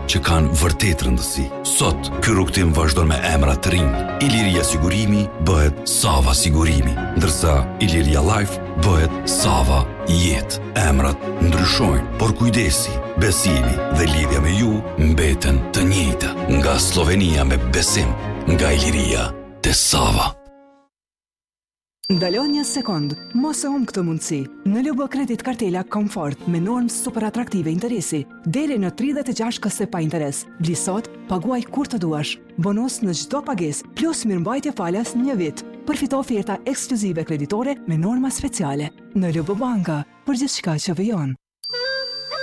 që kanë vërtet rëndësi. Sot, ky rrugtim vazhdon me emra të rinj. Iliria Sigurimi bëhet Sava Sigurimi, ndërsa Iliria Life bëhet Sava Jetë. Emrat ndryshojnë, por kujdesi, besimi dhe lidhja me ju mbeten të njëjta. Nga Slovenia me besim, nga Iliria te Sava. Ndalon një sekond, mos e humb këtë mundësi. Në LB Kredit Kartela Komfort me normë super atraktive interesi, deri në 36 këse pa interes. Bli sot, paguaj kur të duash. Bonus në çdo pagesë, plus mirëmbajtje falas 1 vit. Përfito oferta ekskluzive kreditore me norma speciale. Në LB Banka, për gjithçka që vjen.